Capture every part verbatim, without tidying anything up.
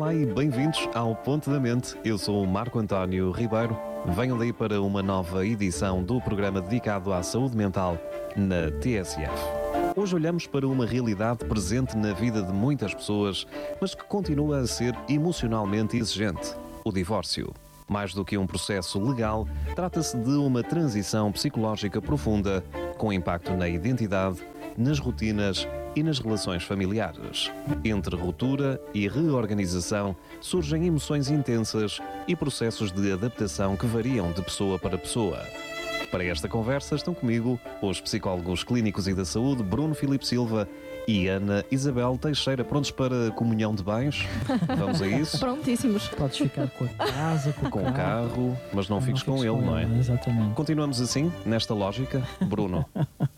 Olá e bem-vindos ao Ponto da Mente. Eu sou o Marco António Ribeiro. Venho daí para uma nova edição do programa dedicado à saúde mental na T S F. Hoje olhamos para uma realidade presente na vida de muitas pessoas, mas que continua a ser emocionalmente exigente: o divórcio. Mais do que um processo legal, trata-se de uma transição psicológica profunda, com impacto na identidade, nas rotinas e nas relações familiares. Entre ruptura e reorganização surgem emoções intensas e processos de adaptação que variam de pessoa para pessoa. Para esta conversa estão comigo os psicólogos clínicos e da saúde Bruno Filipe Silva e Ana Isabel Teixeira. Prontos para a comunhão de bens? Vamos a isso? Prontíssimos. Podes ficar com a casa, com o Com carro, o carro, mas não, não fiques com fiques ele, com não é? ele, exatamente. Continuamos assim, nesta lógica, Bruno?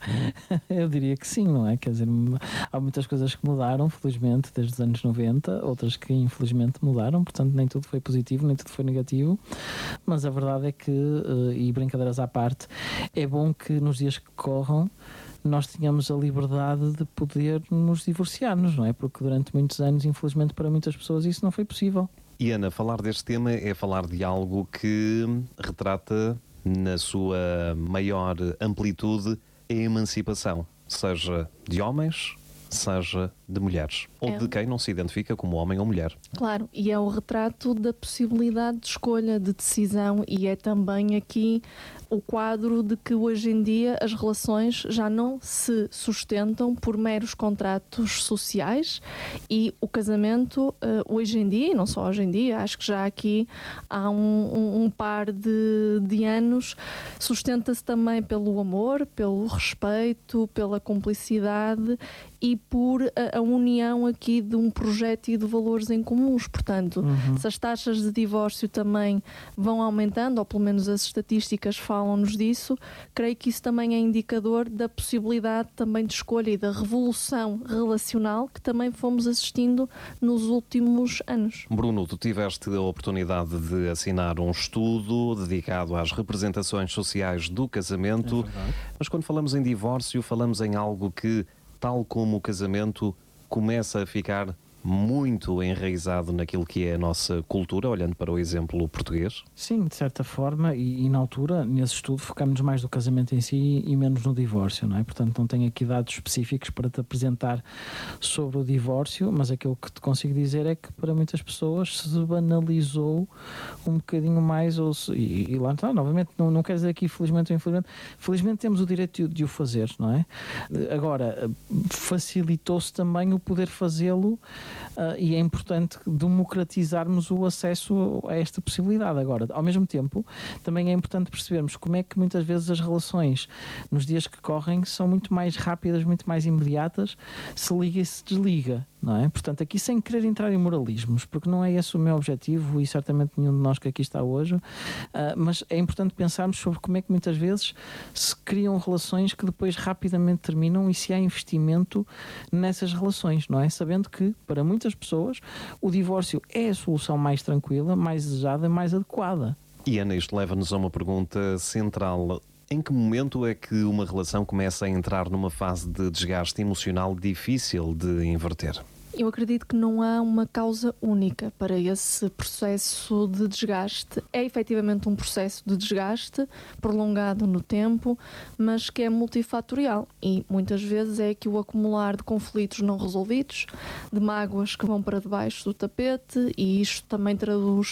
Eu diria que sim, não é? Quer dizer, há muitas coisas que mudaram, felizmente, desde os anos noventa, outras que infelizmente mudaram, portanto nem tudo foi positivo, nem tudo foi negativo, mas a verdade é que, e brincadeiras à parte, é bom que nos dias que corram nós tenhamos a liberdade de poder nos divorciar-nos, não é? Porque durante muitos anos, infelizmente para muitas pessoas, isso não foi possível. E Ana, falar deste tema é falar de algo que retrata na sua maior amplitude a emancipação, seja de homens, seja de mulheres, ou É. de quem não se identifica como homem ou mulher. Claro, e é o retrato da possibilidade de escolha, de decisão, e é também aqui o quadro de que hoje em dia as relações já não se sustentam por meros contratos sociais, e o casamento hoje em dia, e não só hoje em dia, acho que já aqui há um, um, um par de, de anos, sustenta-se também pelo amor, pelo respeito, pela cumplicidade e por a, a união aqui de um projeto e de valores em comuns. Portanto, Uhum. se as taxas de divórcio também vão aumentando, ou pelo menos as estatísticas falam-nos disso, creio que isso também é indicador da possibilidade também de escolha e da revolução relacional que também fomos assistindo nos últimos anos. Bruno, tu tiveste a oportunidade de assinar um estudo dedicado às representações sociais do casamento, É verdade. mas quando falamos em divórcio, falamos em algo que, tal como o casamento, começa a ficar muito enraizado naquilo que é a nossa cultura, olhando para o exemplo português. Sim, de certa forma, e, e na altura, nesse estudo, focámos mais no casamento em si e menos no divórcio, não é? Portanto, não tenho aqui dados específicos para te apresentar sobre o divórcio, mas aquilo que te consigo dizer é que para muitas pessoas se banalizou um bocadinho mais, ou se, e, e lá está, novamente, não, não quer dizer aqui felizmente ou infelizmente, felizmente temos o direito de, de o fazer, não é? Agora, facilitou-se também o poder fazê-lo. Uh, e é importante democratizarmos o acesso a esta possibilidade. Agora, ao mesmo tempo, também é importante percebermos como é que muitas vezes as relações nos dias que correm são muito mais rápidas, muito mais imediatas, se liga e se desliga, não é? Portanto, aqui sem querer entrar em moralismos, porque não é esse o meu objetivo e certamente nenhum de nós que aqui está hoje, uh, mas é importante pensarmos sobre como é que muitas vezes se criam relações que depois rapidamente terminam e se há investimento nessas relações, não é? Sabendo que, para muitas pessoas, o divórcio é a solução mais tranquila, mais desejada e mais adequada. E Ana, isto leva-nos a uma pergunta central. Em que momento é que uma relação começa a entrar numa fase de desgaste emocional difícil de inverter? Eu acredito que não há uma causa única para esse processo de desgaste. É efetivamente um processo de desgaste prolongado no tempo, mas que é multifatorial e muitas vezes é que o acumular de conflitos não resolvidos, de mágoas que vão para debaixo do tapete, e isto também traduz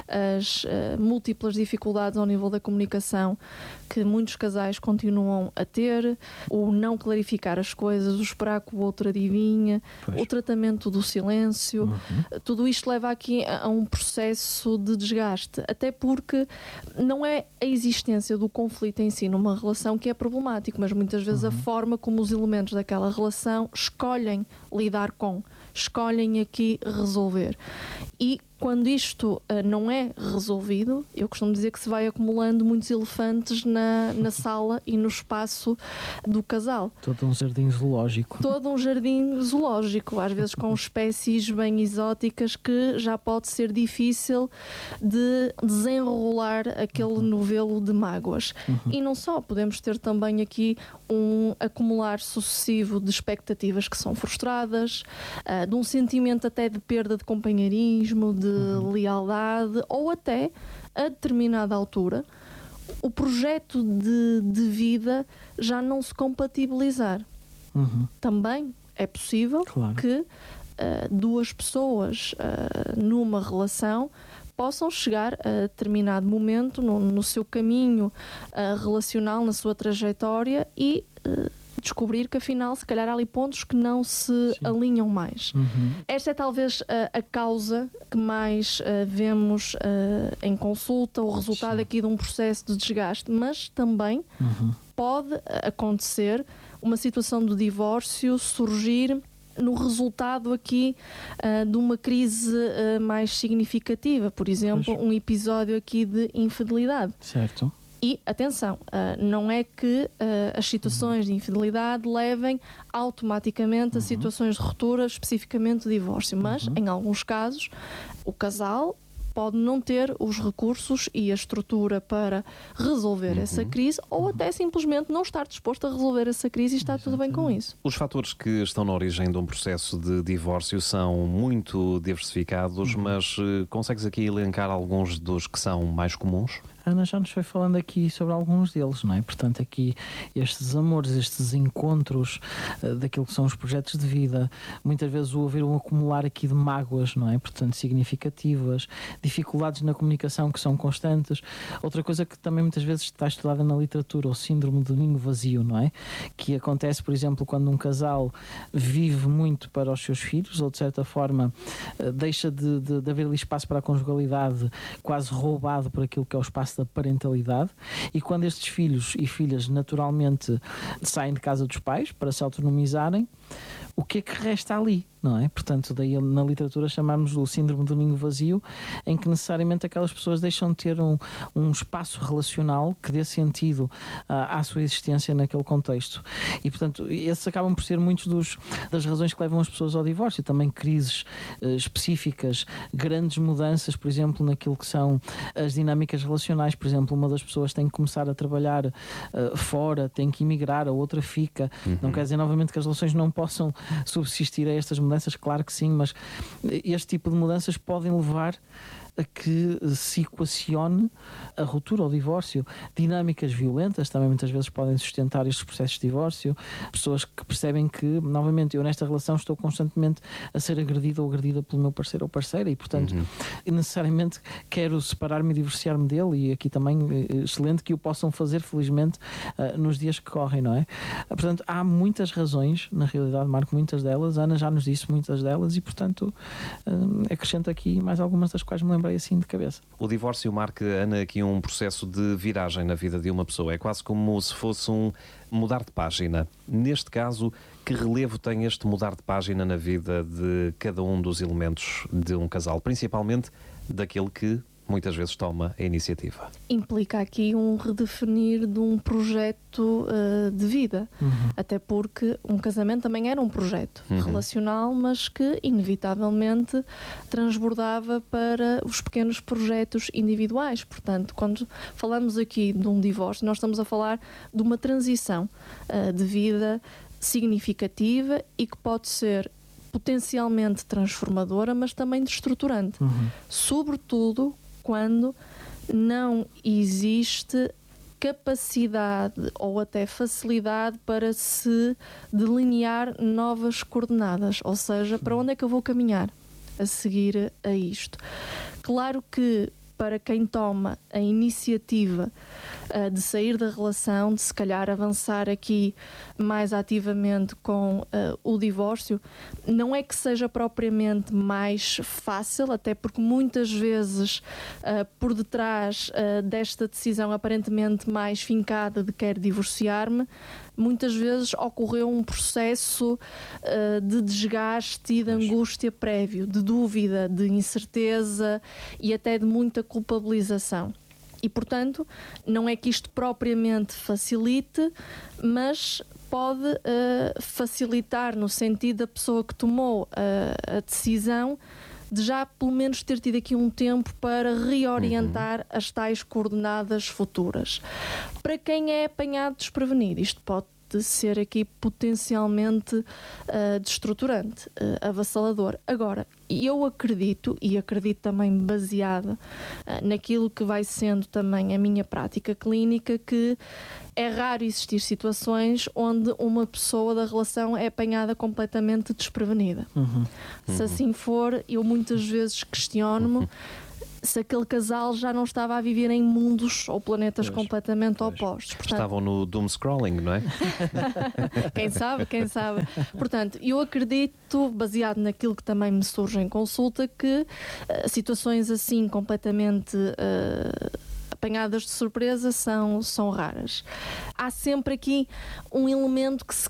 as uh, múltiplas dificuldades ao nível da comunicação que muitos casais continuam a ter, o não clarificar as coisas, o esperar que o outro adivinha, Pois. o tratamento do silêncio, Uhum. tudo isto leva aqui a, a um processo de desgaste, até porque não é a existência do conflito em si numa relação que é problemático, mas muitas vezes Uhum. a forma como os elementos daquela relação escolhem lidar com, escolhem aqui resolver. E Quando isto uh, não é resolvido, eu costumo dizer que se vai acumulando muitos elefantes na, na sala e no espaço do casal. Todo um jardim zoológico. Todo um jardim zoológico, às vezes com espécies bem exóticas que já pode ser difícil de desenrolar aquele novelo de mágoas. Uhum. E não só, podemos ter também aqui um acumular sucessivo de expectativas que são frustradas, uh, de um sentimento até de perda de companheirismo, de uhum. lealdade, ou até, a determinada altura, o projeto de, de vida já não se compatibilizar. Uhum. Também é possível claro. que uh, duas pessoas uh, numa relação possam chegar a determinado momento no, no seu caminho uh, relacional, na sua trajetória e uh, descobrir que afinal se calhar há ali pontos que não se Sim. alinham mais. Uhum. Esta é talvez a, a causa que mais uh, vemos uh, em consulta, o resultado Sim. aqui de um processo de desgaste, mas também uhum. pode acontecer uma situação de divórcio surgir no resultado aqui uh, de uma crise uh, mais significativa, por exemplo, pois. um episódio aqui de infidelidade. Certo. E, atenção, uh, não é que uh, as situações uhum. de infidelidade levem automaticamente uhum. a situações de ruptura, especificamente de divórcio, mas, uhum. em alguns casos, o casal pode não ter os recursos e a estrutura para resolver uhum. essa crise ou uhum. até simplesmente não estar disposto a resolver essa crise e está Exatamente. tudo bem com isso. Os fatores que estão na origem de um processo de divórcio são muito diversificados, uhum. mas uh, consegues aqui elencar alguns dos que são mais comuns? A Ana já nos foi falando aqui sobre alguns deles, não é? Portanto, aqui estes amores, estes encontros uh, daquilo que são os projetos de vida, muitas vezes o haver um acumular aqui de mágoas, não é? Portanto, significativas, dificuldades na comunicação que são constantes. Outra coisa que também muitas vezes está estudada na literatura, o síndrome do ninho vazio, não é? Que acontece, por exemplo, quando um casal vive muito para os seus filhos ou, de certa forma, uh, deixa de, de, de haver ali espaço para a conjugalidade, quase roubado por aquilo que é o espaço da parentalidade, e quando estes filhos e filhas naturalmente saem de casa dos pais para se autonomizarem, o que é que resta ali, não é? Portanto, daí na literatura chamamos o síndrome do ninho vazio, em que necessariamente aquelas pessoas deixam de ter um, um espaço relacional que dê sentido uh, à sua existência naquele contexto. E, portanto, esses acabam por ser muitos dos, das razões que levam as pessoas ao divórcio. Também crises uh, específicas, grandes mudanças, por exemplo, naquilo que são as dinâmicas relacionais. Por exemplo, uma das pessoas tem que começar a trabalhar uh, fora, tem que emigrar, a outra fica. Uhum. Não quer dizer, novamente, que as relações não possam subsistir a estas mudanças, claro que sim, mas este tipo de mudanças podem levar a que se equacione a ruptura ou divórcio. Dinâmicas violentas também muitas vezes podem sustentar estes processos de divórcio. Pessoas que percebem que, novamente, eu nesta relação estou constantemente a ser agredido ou agredida pelo meu parceiro ou parceira e, portanto, uhum. necessariamente quero separar-me e divorciar-me dele, e aqui também excelente que o possam fazer, felizmente, nos dias que correm, não é? Portanto, há muitas razões, na realidade, Marco, muitas delas, a Ana já nos disse muitas delas e, portanto, acrescento aqui mais algumas das quais me lembro assim de cabeça. O divórcio marca, Ana, aqui um processo de viragem na vida de uma pessoa. É quase como se fosse um mudar de página. Neste caso, que relevo tem este mudar de página na vida de cada um dos elementos de um casal, principalmente daquele que muitas vezes toma a iniciativa? Implica aqui um redefinir de um projeto uh, de vida. Uhum. Até porque um casamento também era um projeto uhum. relacional, mas que inevitavelmente transbordava para os pequenos projetos individuais. Portanto, quando falamos aqui de um divórcio, nós estamos a falar de uma transição uh, de vida significativa e que pode ser potencialmente transformadora, mas também destruturante. Uhum. Sobretudo quando não existe capacidade ou até facilidade para se delinear novas coordenadas, ou seja, para onde é que eu vou caminhar a seguir a isto. Claro que para quem toma a iniciativa uh, de sair da relação, de se calhar avançar aqui mais ativamente com uh, o divórcio, não é que seja propriamente mais fácil, até porque muitas vezes uh, por detrás uh, desta decisão aparentemente mais fincada de quero divorciar-me, muitas vezes ocorreu um processo uh, de desgaste e de angústia prévio, de dúvida, de incerteza e até de muita culpabilização. E, portanto, não é que isto propriamente facilite, mas pode uh, facilitar no sentido da pessoa que tomou uh, a decisão de já pelo menos ter tido aqui um tempo para reorientar uhum. as tais coordenadas futuras. Para quem é apanhado desprevenido, isto pode ser aqui potencialmente uh, destruturante, uh, avassalador. Agora, eu acredito, e acredito também baseada uh, naquilo que vai sendo também a minha prática clínica, que é raro existir situações onde uma pessoa da relação é apanhada completamente desprevenida. Uhum. Se uhum. assim for, eu muitas vezes questiono-me uhum. se aquele casal já não estava a viver em mundos ou planetas pois, completamente pois. opostos. Portanto, estavam no doom scrolling, não é? Quem sabe, quem sabe. Portanto, eu acredito, baseado naquilo que também me surge em consulta, que uh, situações assim completamente uh, apanhadas de surpresa são, são raras. Há sempre aqui um elemento que se